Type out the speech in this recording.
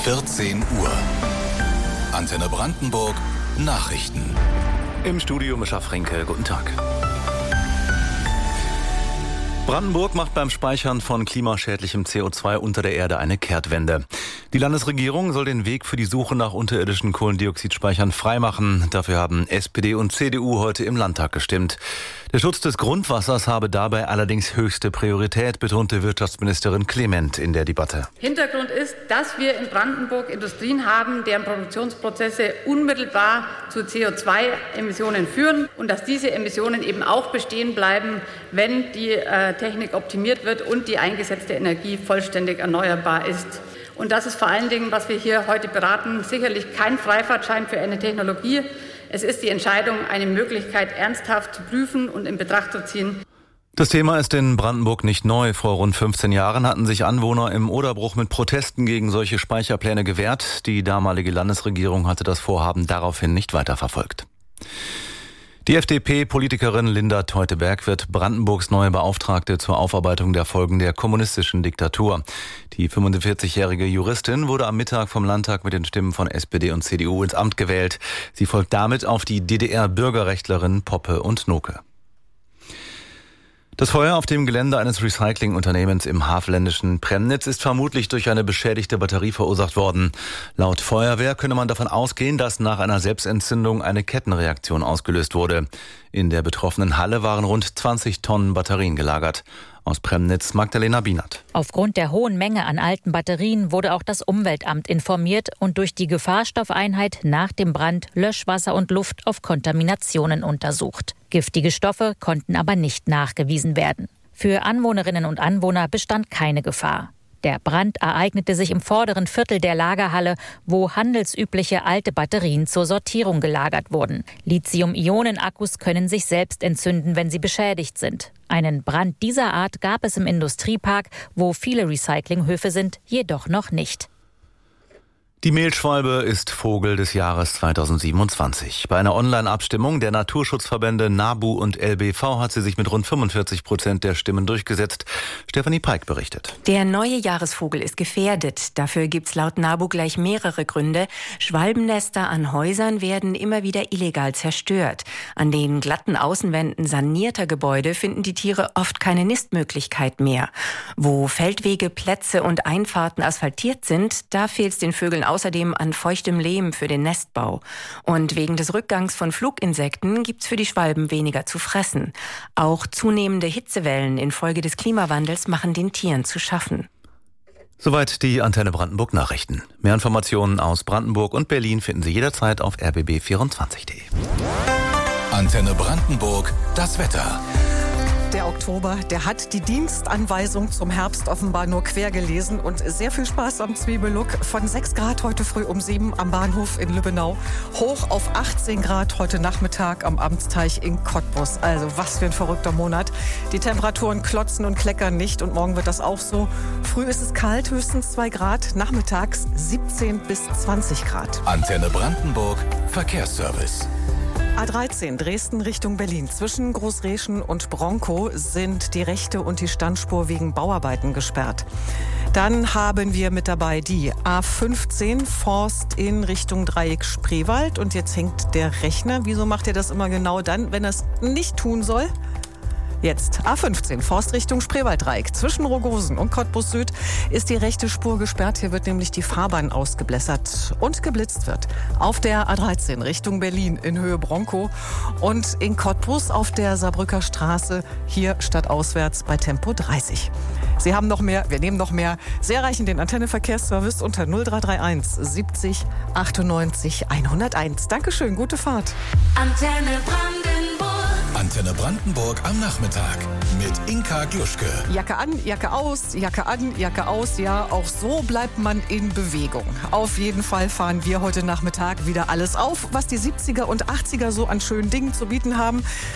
14 Uhr. Antenne Brandenburg Nachrichten. Im Studio Mischa Frenkel, guten Tag. Brandenburg macht beim Speichern von klimaschädlichem CO2 unter der Erde eine Kehrtwende. Die Landesregierung soll den Weg für die Suche nach unterirdischen Kohlendioxidspeichern freimachen. Dafür haben SPD und CDU heute im Landtag gestimmt. Der Schutz des Grundwassers habe dabei allerdings höchste Priorität, betonte Wirtschaftsministerin Clement in der Debatte. Hintergrund ist, dass wir in Brandenburg Industrien haben, deren Produktionsprozesse unmittelbar zu CO2-Emissionen führen und dass diese Emissionen eben auch bestehen bleiben, wenn die Technik optimiert wird und die eingesetzte Energie vollständig erneuerbar ist. Und das ist vor allen Dingen, was wir hier heute beraten, sicherlich kein Freifahrtschein für eine Technologie. Es ist die Entscheidung, eine Möglichkeit ernsthaft zu prüfen und in Betracht zu ziehen. Das Thema ist in Brandenburg nicht neu. Vor rund 15 Jahren hatten sich Anwohner im Oderbruch mit Protesten gegen solche Speicherpläne gewehrt. Die damalige Landesregierung hatte das Vorhaben daraufhin nicht weiterverfolgt. Die FDP-Politikerin Linda Teuteberg wird Brandenburgs neue Beauftragte zur Aufarbeitung der Folgen der kommunistischen Diktatur. Die 45-jährige Juristin wurde am Mittag vom Landtag mit den Stimmen von SPD und CDU ins Amt gewählt. Sie folgt damit auf die DDR-Bürgerrechtlerinnen Poppe und Noke. Das Feuer auf dem Gelände eines Recyclingunternehmens im havelländischen Premnitz ist vermutlich durch eine beschädigte Batterie verursacht worden. Laut Feuerwehr könne man davon ausgehen, dass nach einer Selbstentzündung eine Kettenreaktion ausgelöst wurde. In der betroffenen Halle waren rund 20 Tonnen Batterien gelagert. Aus Premnitz Magdalena Bienert. Aufgrund der hohen Menge an alten Batterien wurde auch das Umweltamt informiert und durch die Gefahrstoffeinheit nach dem Brand Löschwasser und Luft auf Kontaminationen untersucht. Giftige Stoffe konnten aber nicht nachgewiesen werden. Für Anwohnerinnen und Anwohner bestand keine Gefahr. Der Brand ereignete sich im vorderen Viertel der Lagerhalle, wo handelsübliche alte Batterien zur Sortierung gelagert wurden. Lithium-Ionen-Akkus können sich selbst entzünden, wenn sie beschädigt sind. Einen Brand dieser Art gab es im Industriepark, wo viele Recyclinghöfe sind, jedoch noch nicht. Die Mehlschwalbe ist Vogel des Jahres 2027. Bei einer Online-Abstimmung der Naturschutzverbände NABU und LBV hat sie sich mit rund 45% der Stimmen durchgesetzt. Stefanie Peik berichtet. Der neue Jahresvogel ist gefährdet. Dafür gibt's laut NABU gleich mehrere Gründe. Schwalbennester an Häusern werden immer wieder illegal zerstört. An den glatten Außenwänden sanierter Gebäude finden die Tiere oft keine Nistmöglichkeit mehr. Wo Feldwege, Plätze und Einfahrten asphaltiert sind, da fehlt's den Vögeln außerdem an feuchtem Lehm für den Nestbau. Und wegen des Rückgangs von Fluginsekten gibt's für die Schwalben weniger zu fressen. Auch zunehmende Hitzewellen infolge des Klimawandels machen den Tieren zu schaffen. Soweit die Antenne Brandenburg Nachrichten. Mehr Informationen aus Brandenburg und Berlin finden Sie jederzeit auf rbb24.de. Antenne Brandenburg, das Wetter. Der Oktober, der hat die Dienstanweisung zum Herbst offenbar nur quer gelesen und sehr viel Spaß am Zwiebellook. Von 6 Grad heute früh um 7 am Bahnhof in Lübbenau, hoch auf 18 Grad heute Nachmittag am Amtsteich in Cottbus. Also was für ein verrückter Monat. Die Temperaturen klotzen und kleckern nicht und morgen wird das auch so. Früh ist es kalt, höchstens 2 Grad, nachmittags 17 bis 20 Grad. Antenne Brandenburg, Verkehrsservice. A13 Dresden Richtung Berlin. Zwischen Großreschen und Bronkow sind die rechte und die Standspur wegen Bauarbeiten gesperrt. Dann haben wir mit dabei die A15 Forst in Richtung Dreieck Spreewald. Und jetzt hängt der Rechner. Wieso macht er das immer genau dann, wenn er es nicht tun soll? Jetzt A15 Forst Richtung Spreewalddreieck. Zwischen Rogosen und Cottbus Süd ist die rechte Spur gesperrt. Hier wird nämlich die Fahrbahn ausgeblässert und geblitzt wird. Auf der A13 Richtung Berlin in Höhe Bronkow und in Cottbus auf der Saarbrücker Straße hier stadtauswärts bei Tempo 30. Sie haben noch mehr, wir nehmen noch mehr. Sie erreichen den Antenne-Verkehrsservice unter 0331 70 98 101. Dankeschön, gute Fahrt. Antenne Brandenburg. Antenne Brandenburg am Nachmittag mit Inka Gluschke. Jacke an, Jacke aus, Jacke an, Jacke aus. Ja, auch so bleibt man in Bewegung. Auf jeden Fall fahren wir heute Nachmittag wieder alles auf, was die 70er und 80er so an schönen Dingen zu bieten haben.